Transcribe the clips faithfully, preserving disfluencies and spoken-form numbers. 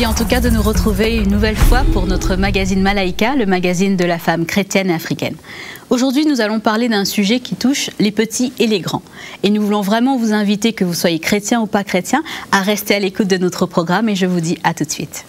Et en tout cas de nous retrouver une nouvelle fois pour notre magazine Malaika, le magazine de la femme chrétienne et africaine. Aujourd'hui, nous allons parler d'un sujet qui touche les petits et les grands. Et nous voulons vraiment vous inviter, que vous soyez chrétien ou pas chrétien, à rester à l'écoute de notre programme et je vous dis à tout de suite.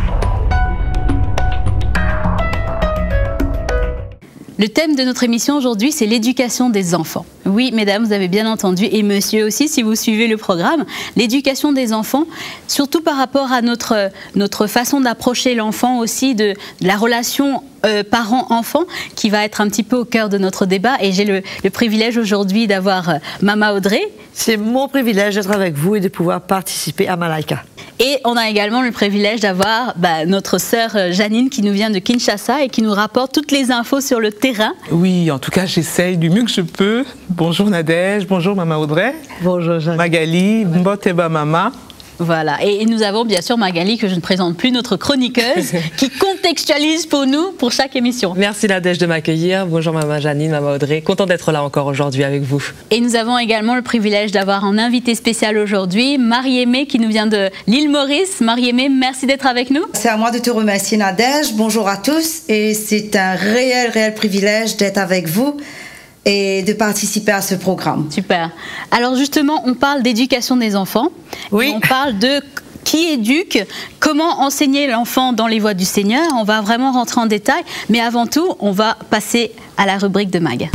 Le thème de notre émission aujourd'hui, c'est l'éducation des enfants. Oui, mesdames, vous avez bien entendu, et monsieur aussi, si vous suivez le programme, l'éducation des enfants, surtout par rapport à notre, notre façon d'approcher l'enfant aussi, de, de la relation euh, parent-enfant, qui va être un petit peu au cœur de notre débat. Et j'ai le, le privilège aujourd'hui d'avoir euh, Mama Audrey. C'est mon privilège d'être avec vous et de pouvoir participer à Malaika. Et on a également le privilège d'avoir bah, notre sœur Janine qui nous vient de Kinshasa et qui nous rapporte toutes les infos sur le terrain. Oui, en tout cas, j'essaye du mieux que je peux. Bonjour Nadège, bonjour Mama Audrey. Bonjour Janine. Magali, Mboteba Mama. Voilà, et nous avons bien sûr Magali, que je ne présente plus, notre chroniqueuse, qui contextualise pour nous, pour chaque émission. Merci Nadège de m'accueillir. Bonjour Maman Janine, Maman Audrey. Content d'être là encore aujourd'hui avec vous. Et nous avons également le privilège d'avoir un invité spécial aujourd'hui, Marie-Aimée, qui nous vient de l'île Maurice. Marie-Aimée, merci d'être avec nous. C'est à moi de te remercier Nadège. Bonjour à tous. Et c'est un réel, réel privilège d'être avec vous et de participer à ce programme. Super. Alors justement, on parle d'éducation des enfants. Oui. On parle de qui éduque, comment enseigner l'enfant dans les voies du Seigneur. On va vraiment rentrer en détail. Mais avant tout, on va passer à la rubrique de Mag.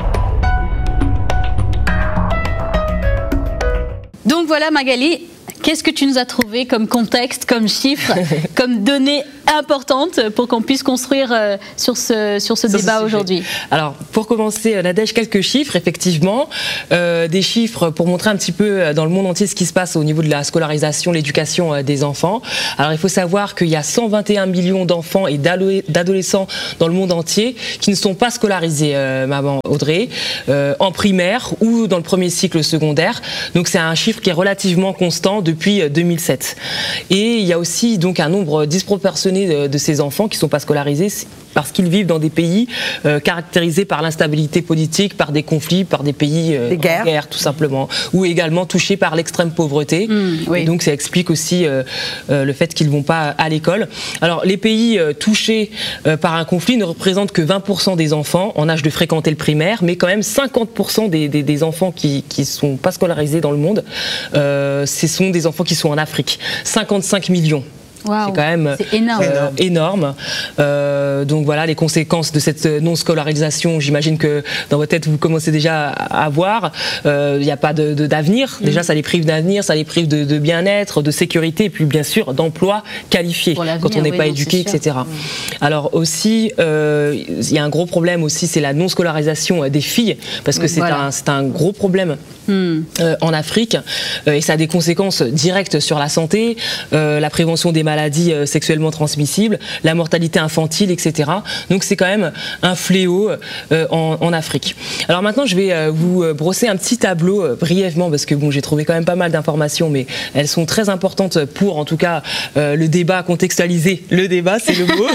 Donc voilà Magali, qu'est-ce que tu nous as trouvé comme contexte, comme chiffres, comme données importantes pour qu'on puisse construire euh, sur ce, sur ce sur débat ce aujourd'hui? Alors, pour commencer, Nadège, quelques chiffres, effectivement. Euh, des chiffres pour montrer un petit peu dans le monde entier ce qui se passe au niveau de la scolarisation, l'éducation euh, des enfants. Alors, il faut savoir qu'il y a cent vingt et un millions d'enfants et d'adolescents dans le monde entier qui ne sont pas scolarisés, euh, Maman Audrey, euh, en primaire ou dans le premier cycle secondaire. Donc, c'est un chiffre qui est relativement constant depuis deux mille sept. Et il y a aussi donc un nombre disproportionné de, de ces enfants qui ne sont pas scolarisés parce qu'ils vivent dans des pays euh, caractérisés par l'instabilité politique, par des conflits, par des pays euh, des guerres. en guerre tout simplement, ou également touchés par l'extrême pauvreté. Mmh, oui. Et donc ça explique aussi euh, euh, le fait qu'ils ne vont pas à l'école. Alors les pays euh, touchés euh, par un conflit ne représentent que vingt pour cent des enfants en âge de fréquenter le primaire, mais quand même cinquante pour cent des, des, des enfants qui ne sont pas scolarisés dans le monde, euh, ce sont des enfants qui sont en Afrique. cinquante-cinq millions. Wow, c'est quand même c'est énorme. Euh, énorme. Euh, donc voilà les conséquences de cette non-scolarisation. J'imagine que dans votre tête vous commencez déjà à voir. Il euh, n'y a pas de, de, d'avenir. Mmh. Déjà ça les prive d'avenir, ça les prive de, de bien-être, de sécurité et puis bien sûr d'emploi qualifié quand on n'est oui, pas non, éduqué, et cetera. Mmh. Alors aussi il euh, y a un gros problème aussi, c'est la non-scolarisation des filles parce que mmh, c'est, voilà. un, c'est un gros problème mmh. euh, en Afrique euh, et ça a des conséquences directes sur la santé, euh, la prévention des maladies sexuellement transmissibles, la mortalité infantile, et cetera. Donc c'est quand même un fléau euh, en, en Afrique. Alors maintenant, je vais euh, vous brosser un petit tableau euh, brièvement parce que bon, j'ai trouvé quand même pas mal d'informations, mais elles sont très importantes pour, en tout cas, euh, le débat, contextualiser le débat, c'est le mot.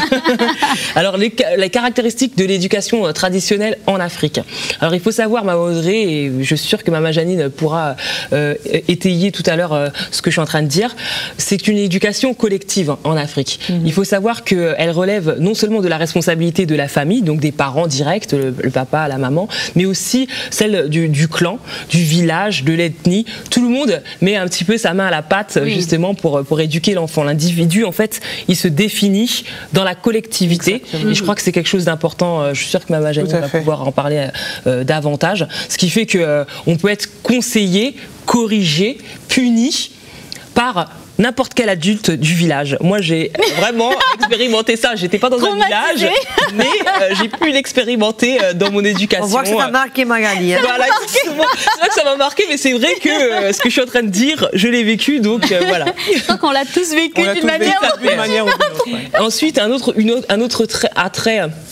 Alors les, les caractéristiques de l'éducation traditionnelle en Afrique. Alors il faut savoir, Maman Audrey, et je suis sûre que Maman Janine pourra euh, étayer tout à l'heure euh, ce que je suis en train de dire, c'est une éducation collective en Afrique. Mmh. Il faut savoir qu'elle relève non seulement de la responsabilité de la famille, donc des parents directs, le, le papa, la maman, mais aussi celle du, du clan, du village, de l'ethnie. Tout le monde met un petit peu sa main à la pâte, oui. justement pour, pour éduquer l'enfant. L'individu, en fait, il se définit dans la collectivité. Exactement. Et je crois que c'est quelque chose d'important. Je suis sûre que Maman Janine va pouvoir en parler euh, davantage. Ce qui fait qu'on euh, peut être conseillé, corrigé, puni par n'importe quel adulte du village. Moi, j'ai vraiment expérimenté ça. J'étais pas dans un village, mais euh, j'ai pu l'expérimenter euh, dans mon éducation. On voit que ça t'a marqué, Magali. Hein. Voilà, c'est vrai que ça m'a marqué, mais c'est vrai que euh, ce que je suis en train de dire, je l'ai vécu, donc euh, voilà. Je crois qu'on l'a tous vécu d'une manière ou d'une autre. Ensuite, un autre, une autre, un autre trait, attrait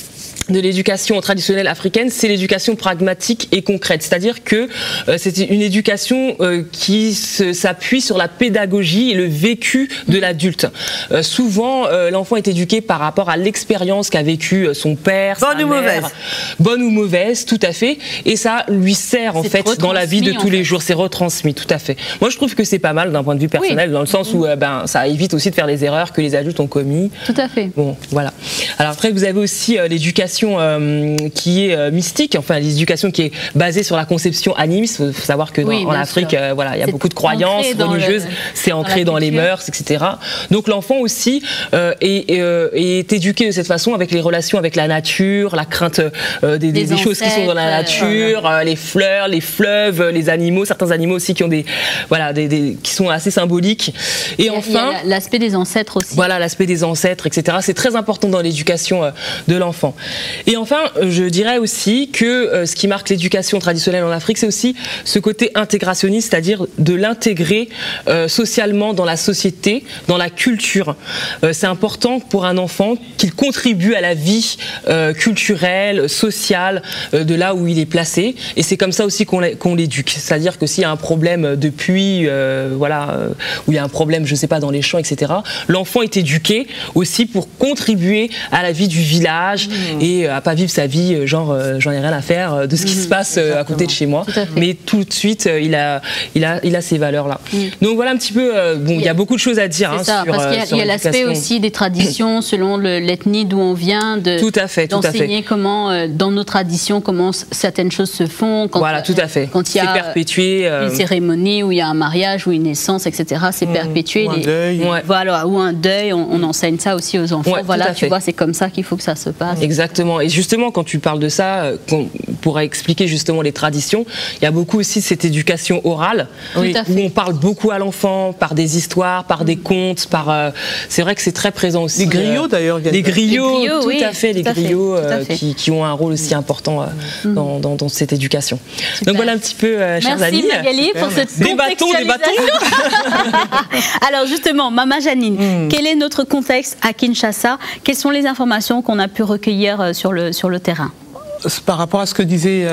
de l'éducation traditionnelle africaine, c'est l'éducation pragmatique et concrète. C'est-à-dire que euh, c'est une éducation euh, qui se, s'appuie sur la pédagogie et le vécu de l'adulte. Euh, souvent, euh, l'enfant est éduqué par rapport à l'expérience qu'a vécu son père, bonne sa ou mère, mauvaise, bonne ou mauvaise, tout à fait. Et ça lui sert en fait dans la vie de tous les jours. C'est retransmis, tout à fait. Moi, je trouve que c'est pas mal d'un point de vue personnel, oui. dans le sens où euh, ben ça évite aussi de faire les erreurs que les adultes ont commis. Tout à fait. Bon, voilà. Alors après, vous avez aussi euh, l'éducation Euh, qui est euh, mystique, enfin l'éducation qui est basée sur la conception animiste. Il faut savoir que oui, dans, en Afrique, euh, voilà, il y a beaucoup de croyances religieuses, c'est ancré dans, dans les mœurs, et cetera. Donc l'enfant aussi euh, est, euh, est éduqué de cette façon avec les relations avec la nature, la crainte euh, des, des, des choses qui sont dans la nature, euh, les fleurs, les fleuves, les animaux, certains animaux aussi qui ont des, voilà, des, des qui sont assez symboliques. Et il y a, enfin, il y a l'aspect des ancêtres aussi. Voilà, l'aspect des ancêtres, et cetera. C'est très important dans l'éducation euh, de l'enfant. Et enfin, je dirais aussi que euh, ce qui marque l'éducation traditionnelle en Afrique, c'est aussi ce côté intégrationniste, c'est-à-dire de l'intégrer euh, socialement dans la société, dans la culture. Euh, c'est important pour un enfant qu'il contribue à la vie euh, culturelle, sociale euh, de là où il est placé. Et c'est comme ça aussi qu'on, qu'on l'éduque. C'est-à-dire que s'il y a un problème de puits, euh, voilà, euh, où il y a un problème, je sais pas, dans les champs, et cetera, l'enfant est éduqué aussi pour contribuer à la vie du village mmh. et à pas vivre sa vie genre euh, j'en ai rien à faire de ce qui mmh, se passe euh, à côté de chez moi, tout mais tout de suite euh, il a il a il a ces valeurs là. Mmh. Donc voilà un petit peu euh, bon il y a beaucoup de choses à dire hein, ça, sur parce qu'il y a, sur il y a l'aspect aussi des traditions selon le, l'ethnie d'où on vient, de tout à fait, d'enseigner tout à fait. comment euh, dans nos traditions comment certaines choses se font quand voilà tout à fait quand il y a c'est perpétué euh... une cérémonie où il y a un mariage ou une naissance, etc., c'est mmh. perpétué, ou un les... deuil ouais. voilà, ou un deuil, on, on enseigne ça aussi aux enfants, ouais, voilà tu vois c'est comme ça qu'il faut que ça se passe. Exactement. Et justement quand tu parles de ça, qu'on pourrait expliquer justement les traditions, il y a beaucoup aussi de cette éducation orale oui, où on parle beaucoup à l'enfant par des histoires, par des contes, par euh, c'est vrai que c'est très présent aussi. Les griots d'ailleurs. Les griots, les griots tout oui, à fait, les tout griots fait, euh, qui, qui ont un rôle aussi important euh, mmh. dans, dans, dans cette éducation. Super. Donc voilà un petit peu, euh, chers Merci, amis. Magali Super. pour cette des bâtons, des bâtons. Alors justement, Mama Janine, mmh. quel est notre contexte à Kinshasa? Quelles sont les informations qu'on a pu recueillir sur le sur le terrain? Par rapport à ce que disait